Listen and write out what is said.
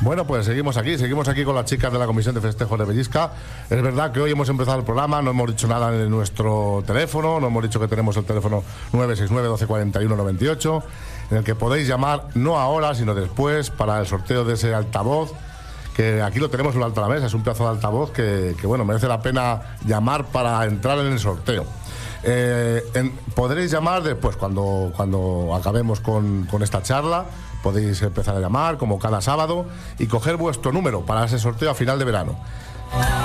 Bueno, pues seguimos aquí con las chicas de la Comisión de Festejos de Bellisca. Es verdad que hoy hemos empezado el programa, no hemos dicho nada en nuestro teléfono, no hemos dicho que tenemos el teléfono 969 12 41 98, en el que podéis llamar no ahora, sino después, para el sorteo de ese altavoz, que aquí lo tenemos en alto de la mesa, es un pedazo de altavoz que bueno, merece la pena llamar para entrar en el sorteo. Podréis llamar después, cuando acabemos con esta charla. Podéis empezar a llamar como cada sábado y coger vuestro número para ese sorteo a final de verano.